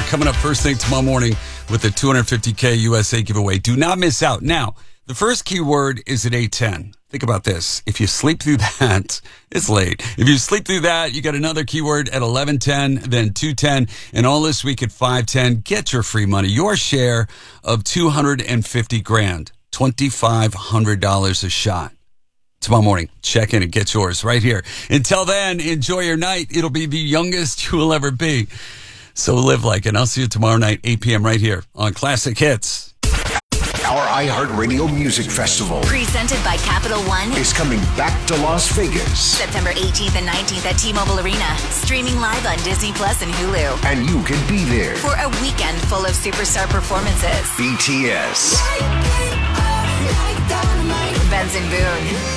coming up first thing tomorrow morning with the $250K USA giveaway. Do not miss out. Now, the first keyword is at 8:10. Think about this. If you sleep through that, it's late. If you sleep through that, you got another keyword at 11:10, then 2:10, and all this week at 5:10. Get your free money, your share of $250 grand, $2,500 a shot. Tomorrow morning, check in and get yours right here. Until then, enjoy your night. It'll be the youngest you will ever be. So live like it. I'll see you tomorrow night, 8 p.m. right here on Classic Hits. Our iHeartRadio Music Festival, presented by Capital One, is coming back to Las Vegas. September 18th and 19th at T-Mobile Arena. Streaming live on Disney Plus and Hulu. And you can be there for a weekend full of superstar performances. BTS, Benson Boone,